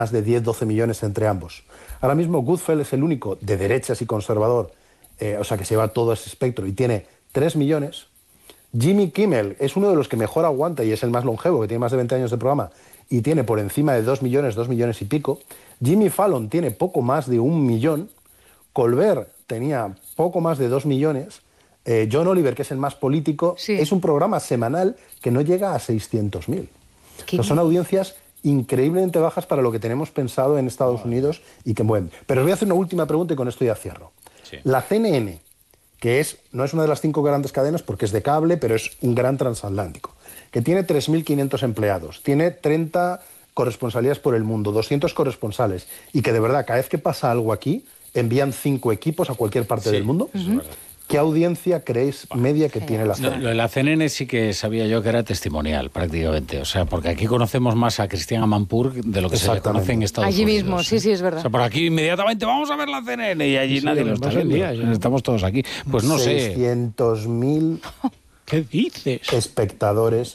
más de 10-12 millones entre ambos. Ahora mismo Goodfellas es el único de derechas y conservador, o sea que se lleva todo ese espectro y tiene 3 millones. Jimmy Kimmel es uno de los que mejor aguanta y es el más longevo, que tiene más de 20 años de programa y tiene por encima de 2 millones y pico. Jimmy Fallon tiene poco más de 1 millón. Colbert tenía poco más de 2 millones. John Oliver, que es el más político, es un programa semanal que no llega a 600.000. Son audiencias increíblemente bajas para lo que tenemos pensado en Estados Unidos y que mueven. Pero os voy a hacer una última pregunta y con esto ya cierro. Sí. La CNN, que no es una de las 5 grandes cadenas porque es de cable, pero es un gran transatlántico, que tiene 3.500 empleados, tiene 30 corresponsalías por el mundo, 200 corresponsales, y que de verdad cada vez que pasa algo aquí envían 5 equipos a cualquier parte del mundo. ¿Qué audiencia creéis media que tiene la CNN? Lo de la CNN sí que sabía yo que era testimonial, prácticamente. O sea, porque aquí conocemos más a Christiane Amanpour de lo que se conoce en Estados Unidos. Allí mismo, sí, es verdad. O sea, por aquí inmediatamente vamos a ver la CNN y allí nadie lo está viendo. Estamos todos aquí. Pues no sé. 600.000... ¿Qué dices? Espectadores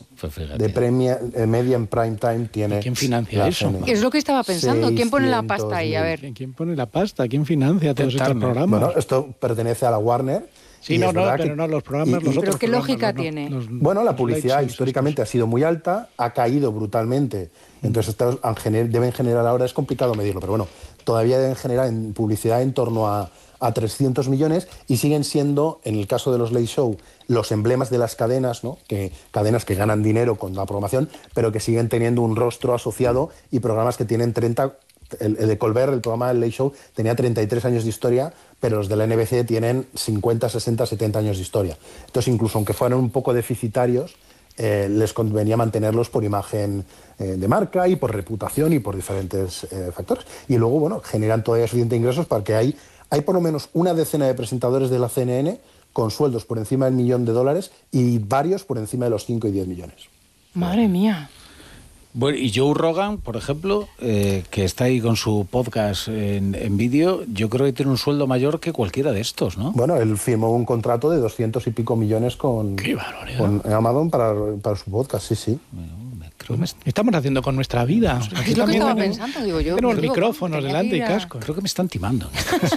de media en prime time tiene. ¿Quién financia eso? Es lo que estaba pensando. ¿Quién pone la pasta ahí? A ver. ¿Quién pone la pasta? ¿Quién financia todos estos programas? Bueno, esto pertenece a la Warner. Sí, pero no, los programas, los otros. ¿Pero qué lógica tiene? Bueno, la publicidad históricamente ha sido muy alta, ha caído brutalmente, entonces deben generar ahora, es complicado medirlo, pero bueno, todavía deben generar en publicidad en torno a 300 millones y siguen siendo, en el caso de los Late Show, los emblemas de las cadenas, ¿no? Cadenas que ganan dinero con la programación, pero que siguen teniendo un rostro asociado y programas que tienen 30... El de Colbert, el programa del Late Show, tenía 33 años de historia, pero los de la NBC tienen 50, 60, 70 años de historia. Entonces, incluso aunque fueran un poco deficitarios, les convenía mantenerlos por imagen de marca y por reputación y por diferentes factores. Y luego, bueno, generan todavía suficientes ingresos para que hay por lo menos una decena de presentadores de la CNN con sueldos por encima del $1.000.000 y varios por encima de los 5 y 10 millones. Madre mía. Bueno, y Joe Rogan, por ejemplo, que está ahí con su podcast en vídeo, yo creo que tiene un sueldo mayor que cualquiera de estos, ¿no? Bueno, él firmó un contrato de 200 y pico millones con Amazon para su podcast, sí. Bueno, ¿qué estamos haciendo con nuestra vida? Es lo que estaba pensando, digo yo. Tenemos micrófonos delante y cascos. Creo que me están timando.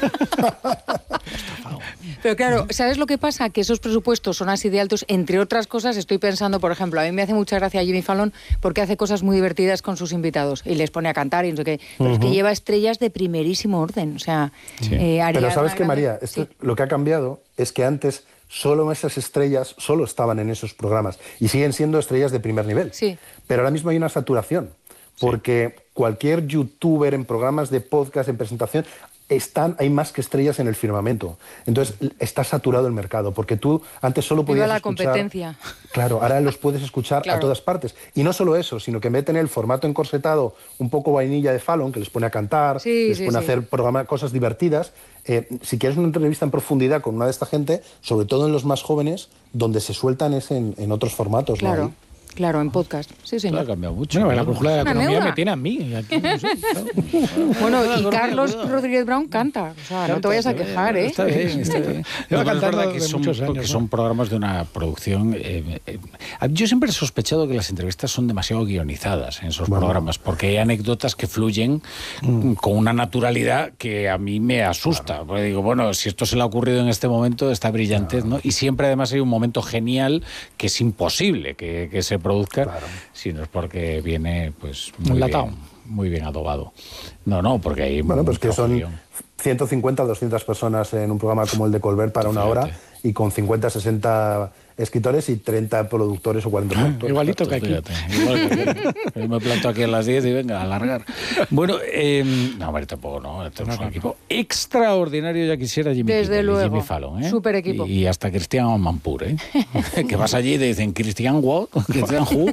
Pero claro, ¿sabes lo que pasa? Que esos presupuestos son así de altos, entre otras cosas, estoy pensando, por ejemplo, a mí me hace mucha gracia Jimmy Fallon porque hace cosas muy divertidas con sus invitados y les pone a cantar y no sé qué, pero es que lleva estrellas de primerísimo orden, o sea... Pero ¿sabes qué, María? Lo que ha cambiado es que antes solo esas estrellas solo estaban en esos programas y siguen siendo estrellas de primer nivel. Sí. Pero ahora mismo hay una saturación, porque cualquier youtuber en programas de podcast, en presentación... hay más que estrellas en el firmamento. Entonces, está saturado el mercado, porque tú antes solo podías la escuchar... competencia. Claro, ahora los puedes escuchar a todas partes. Y no solo eso, sino que meten el formato encorsetado un poco vainilla de Fallon, que les pone a cantar, les pone a hacer cosas divertidas. Si quieres una entrevista en profundidad con una de esta gente, sobre todo en los más jóvenes, donde se sueltan es en otros formatos. Claro. ¿No? Claro, en podcast. Sí, señor. Ha cambiado mucho. Bueno, la brújula de la economía me tiene a mí. Aquí, no sé, bueno, y Carlos Rodríguez Brown canta. O sea, no te vayas a quejar, ¿eh? Está bien. Lleva cantando que muchos años. Que son programas de una producción... yo siempre he sospechado que las entrevistas son demasiado guionizadas en esos programas, porque hay anécdotas que fluyen con una naturalidad que a mí me asusta. Porque digo, bueno, si esto se le ha ocurrido en este momento, está brillante, ¿no? Y siempre además hay un momento genial que es imposible que se produzca, sino es porque viene pues muy bien adobado. No, porque hay... Bueno, pues que son 150, 200 personas en un programa como el de Colbert para una hora y con 50, 60 escritores y 30 productores o 40 productores. Igualito que aquí. Igual que me planto aquí a las 10 y venga, a alargar. Bueno, no, hombre, tampoco, no. Tenemos un equipo extraordinario, ya quisiera Jimmy Fallon, ¿eh? Súper equipo. Y hasta Christiane Amanpour, ¿eh? Que vas allí y te dicen, ¿Christiane what? ¿Christiane who?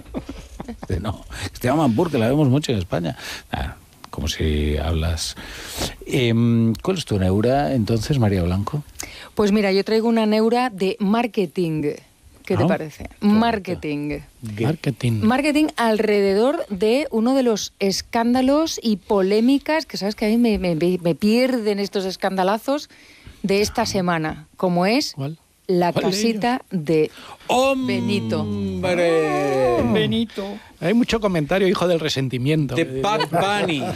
No, Christiane Amanpour, que la vemos mucho en España. Como si hablas... ¿Cuál es tu neura, entonces, María Blanco? Pues mira, yo traigo una neura de marketing. ¿Qué te parece? Marketing. Marketing alrededor de uno de los escándalos y polémicas que sabes que a mí me pierden estos escandalazos de esta semana, como es... ¿Cuál? La casita de Benito. ¡Hombre! Benito. Hay mucho comentario, hijo del resentimiento. De Pat Bunny.